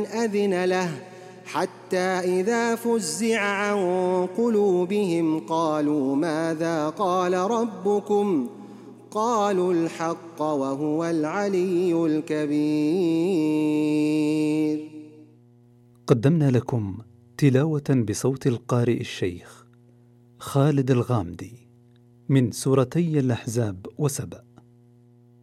أذن له حتى إذا فزع عن قلوبهم قالوا ماذا قال ربكم قالوا الحق وهو العلي الكبير. قدمنا لكم تلاوة بصوت القارئ الشيخ خالد الغامدي من سورتي الأحزاب وسبأ.